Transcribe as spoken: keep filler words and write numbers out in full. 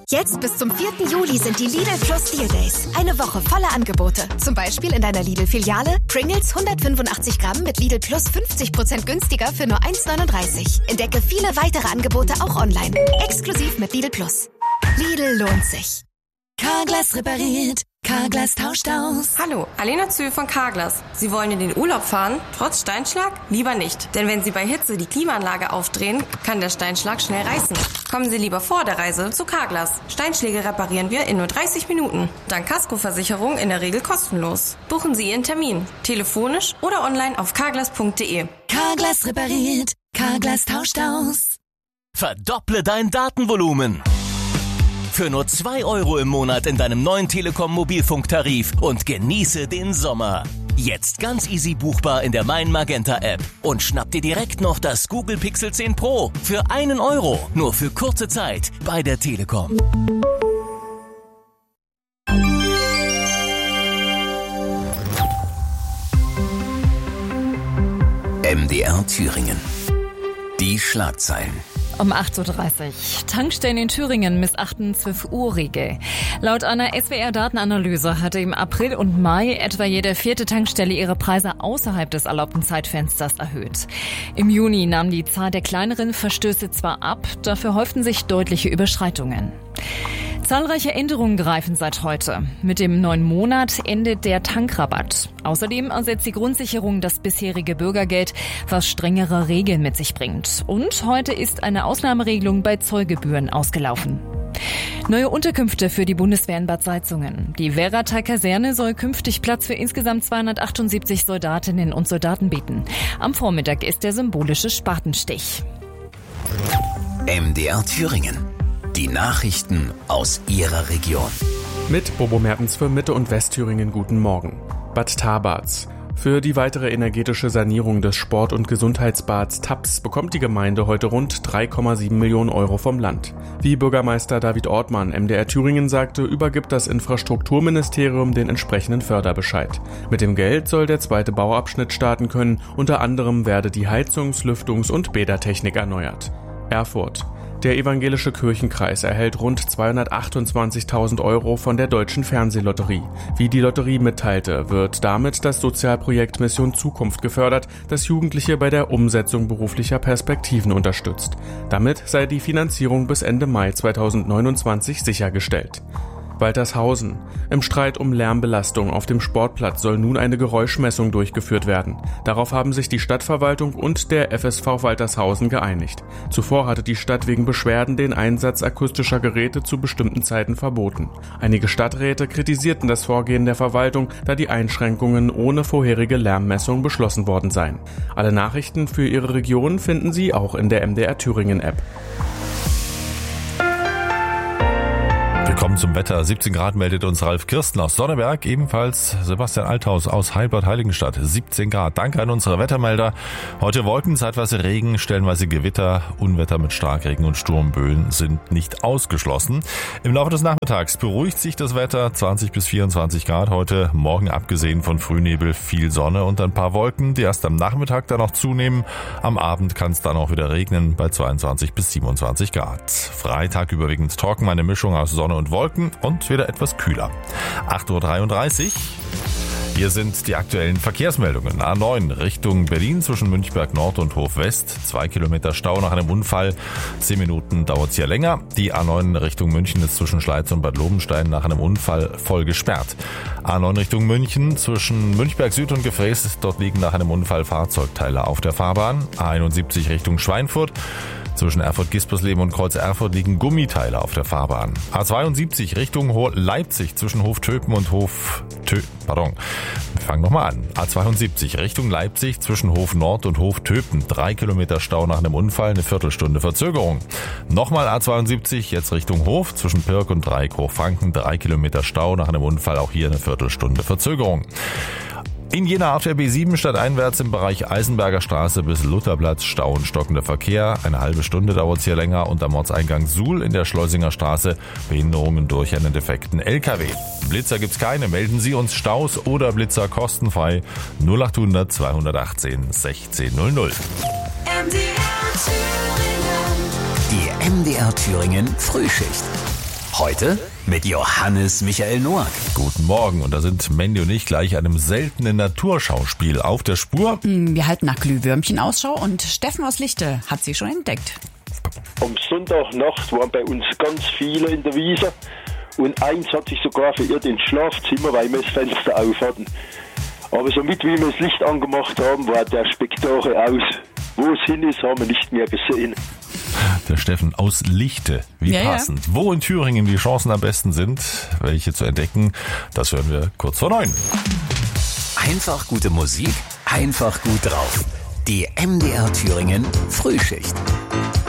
Jetzt bis zum vierten Juli sind die Lidl Plus Deal Days. Eine Woche voller Angebote. Zum Beispiel in deiner Lidl-Filiale Pringles hundertfünfundachtzig Gramm mit Lidl Plus fünfzig Prozent günstiger für nur eins neununddreißig. Entdecke viele weitere Angebote auch online. Exklusiv mit Lidl Plus. Lidl lohnt sich. Carglass repariert. Carglass tauscht aus. Hallo, Alena Zühl von Carglass. Sie wollen in den Urlaub fahren? Trotz Steinschlag? Lieber nicht. Denn wenn Sie bei Hitze die Klimaanlage aufdrehen, kann der Steinschlag schnell reißen. Kommen Sie lieber vor der Reise zu Carglass. Steinschläge reparieren wir in nur dreißig Minuten. Dank Kaskoversicherung in der Regel kostenlos. Buchen Sie Ihren Termin. Telefonisch oder online auf carglass punkt de. Carglass repariert. Carglass tauscht aus. Verdopple dein Datenvolumen. Für nur zwei Euro im Monat in deinem neuen Telekom-Mobilfunktarif und genieße den Sommer. Jetzt ganz easy buchbar in der Mein Magenta App und schnapp dir direkt noch das Google Pixel zehn Pro für einen Euro. Nur für kurze Zeit bei der Telekom. M D R Thüringen. Die Schlagzeilen. Um acht Uhr dreißig. Tankstellen in Thüringen missachten zwölf Uhr Regel. Laut einer S W R-Datenanalyse hatte im April und Mai etwa jede vierte Tankstelle ihre Preise außerhalb des erlaubten Zeitfensters erhöht. Im Juni nahm die Zahl der kleineren Verstöße zwar ab, dafür häuften sich deutliche Überschreitungen. Zahlreiche Änderungen greifen seit heute. Mit dem neuen Monat endet der Tankrabatt. Außerdem ersetzt die Grundsicherung das bisherige Bürgergeld, was strengere Regeln mit sich bringt. Und heute ist eine Ausnahmeregelung bei Zollgebühren ausgelaufen. Neue Unterkünfte für die Bundeswehr in Bad Salzungen. Die Wehratal-Kaserne soll künftig Platz für insgesamt zweihundertachtundsiebzig Soldatinnen und Soldaten bieten. Am Vormittag ist der symbolische Spatenstich. M D R Thüringen. Die Nachrichten aus Ihrer Region. Mit Bobo Mertens für Mitte- und Westthüringen guten Morgen. Bad Tabarz. Für die weitere energetische Sanierung des Sport- und Gesundheitsbads Taps bekommt die Gemeinde heute rund drei Komma sieben Millionen Euro vom Land. Wie Bürgermeister David Ortmann M D R Thüringen sagte, übergibt das Infrastrukturministerium den entsprechenden Förderbescheid. Mit dem Geld soll der zweite Bauabschnitt starten können. Unter anderem werde die Heizungs-, Lüftungs- und Bädertechnik erneuert. Erfurt. Der evangelische Kirchenkreis erhält rund zweihundertachtundzwanzigtausend Euro von der Deutschen Fernsehlotterie. Wie die Lotterie mitteilte, wird damit das Sozialprojekt Mission Zukunft gefördert, das Jugendliche bei der Umsetzung beruflicher Perspektiven unterstützt. Damit sei die Finanzierung bis Ende Mai zweitausendneunundzwanzig sichergestellt. Waltershausen. Im Streit um Lärmbelastung auf dem Sportplatz soll nun eine Geräuschmessung durchgeführt werden. Darauf haben sich die Stadtverwaltung und der F S V Waltershausen geeinigt. Zuvor hatte die Stadt wegen Beschwerden den Einsatz akustischer Geräte zu bestimmten Zeiten verboten. Einige Stadträte kritisierten das Vorgehen der Verwaltung, da die Einschränkungen ohne vorherige Lärmmessung beschlossen worden seien. Alle Nachrichten für Ihre Region finden Sie auch in der M D R Thüringen App. Willkommen zum Wetter. siebzehn Grad meldet uns Ralf Kirsten aus Sonneberg. Ebenfalls Sebastian Althaus aus Heilbad-Heiligenstadt. siebzehn Grad. Danke an unsere Wettermelder. Heute Wolken, zeitweise Regen, stellenweise Gewitter. Unwetter mit Starkregen und Sturmböen sind nicht ausgeschlossen. Im Laufe des Nachmittags beruhigt sich das Wetter. zwanzig bis vierundzwanzig Grad heute. Morgen abgesehen von Frühnebel viel Sonne und ein paar Wolken, die erst am Nachmittag dann noch zunehmen. Am Abend kann es dann auch wieder regnen bei zweiundzwanzig bis siebenundzwanzig Grad. Freitag überwiegend trocken, eine Mischung aus Sonne und Wolken und wieder etwas kühler. acht Uhr dreiunddreißig. Hier sind die aktuellen Verkehrsmeldungen. A neun Richtung Berlin zwischen Münchberg Nord und Hof West. Zwei Kilometer Stau nach einem Unfall. Zehn Minuten dauert es hier länger. Die A neun Richtung München ist zwischen Schleiz und Bad Lobenstein nach einem Unfall voll gesperrt. A neun Richtung München zwischen Münchberg Süd und Gefräß. Dort liegen nach einem Unfall Fahrzeugteile auf der Fahrbahn. A einundsiebzig Richtung Schweinfurt. Zwischen Erfurt-Gispersleben und Kreuz Erfurt liegen Gummiteile auf der Fahrbahn. A zweiundsiebzig Richtung Leipzig zwischen Hof Töpen und Hof Tö... Pardon. Wir fangen nochmal an. A zweiundsiebzig Richtung Leipzig zwischen Hof Nord und Hof Töpen. Drei Kilometer Stau nach einem Unfall, eine Viertelstunde Verzögerung. Nochmal A zweiundsiebzig, jetzt Richtung Hof zwischen Pirk und Dreieck Hochfranken. Drei Kilometer Stau nach einem Unfall, auch hier eine Viertelstunde Verzögerung. In Jena auf der B sieben stadteinwärts im Bereich Eisenberger Straße bis Lutherplatz Stau und stockender Verkehr. Eine halbe Stunde dauert es hier länger und am Ortseingang Suhl in der Schleusinger Straße Behinderungen durch einen defekten L K W. Blitzer gibt's keine. Melden Sie uns Staus oder Blitzer kostenfrei null acht hundert zweihundertachtzehn sechzehn null null. M D R Thüringen. Die M D R Thüringen Frühschicht. Heute mit Johannes Michael Noack. Guten Morgen, und da sind Mandy und ich gleich einem seltenen Naturschauspiel auf der Spur. Wir halten nach Glühwürmchen Ausschau und Steffen aus Lichte hat sie schon entdeckt. Am Sonntagnacht waren bei uns ganz viele in der Wiese und eins hat sich sogar verirrt ins Schlafzimmer, weil wir das Fenster auf hatten. Aber somit, wie wir das Licht angemacht haben, war der Spektakel aus. Wo es hin ist, haben wir nicht mehr gesehen. Der Steffen aus Lichte, wie ja, passend. Ja. Wo in Thüringen die Chancen am besten sind, welche zu entdecken, das hören wir kurz vor neun. Einfach gute Musik, einfach gut drauf. Die M D R Thüringen Frühschicht.